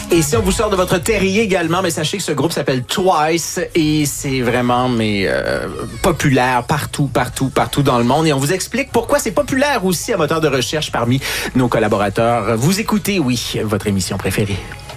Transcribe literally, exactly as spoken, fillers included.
Et si on vous sort de votre terrier également, mais sachez que ce groupe s'appelle Twice et c'est vraiment mais euh, populaire partout, partout, partout dans le monde. Et on vous explique pourquoi c'est populaire aussi à moteur de recherche parmi nos collaborateurs. Vous écoutez, oui, votre émission préférée.